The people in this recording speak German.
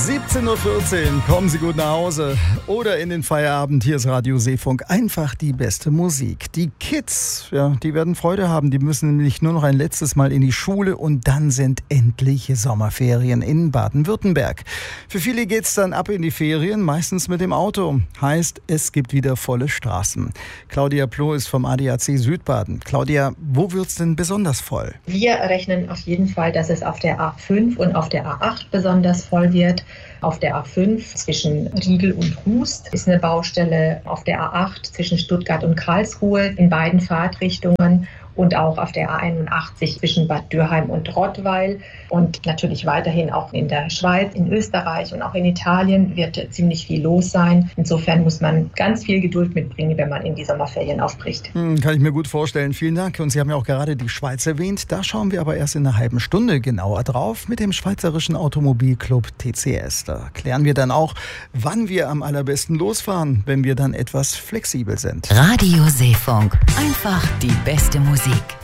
17:14 Uhr, kommen Sie gut nach Hause oder in den Feierabend. Hier ist Radio Seefunk, einfach die beste Musik. Die Kids, ja, die werden Freude haben. Die müssen nämlich nur noch ein letztes Mal in die Schule und dann sind endlich Sommerferien in Baden-Württemberg. Für viele geht's dann ab in die Ferien, meistens mit dem Auto. Heißt, es gibt wieder volle Straßen. Claudia Ploh ist vom ADAC Südbaden. Claudia, wo wird's denn besonders voll? Wir rechnen auf jeden Fall, dass es auf der A5 und auf der A8 besonders voll wird. Auf der A5 zwischen Riegel und Hust ist eine Baustelle, auf der A8 zwischen Stuttgart und Karlsruhe in beiden Fahrtrichtungen und auch auf der A81 zwischen Bad Dürheim und Rottweil und natürlich weiterhin auch in der Schweiz, in Österreich und auch in Italien wird ziemlich viel los sein. Insofern muss man ganz viel Geduld mitbringen, wenn man in die Sommerferien aufbricht. Kann ich mir gut vorstellen. Vielen Dank. Und Sie haben ja auch gerade die Schweiz erwähnt. Da schauen wir aber erst in einer halben Stunde genauer drauf mit dem Schweizerischen Automobilclub TCS. Da klären wir dann auch, wann wir am allerbesten losfahren, wenn wir dann etwas flexibel sind. Radio Seefunk. Einfach die beste Musik.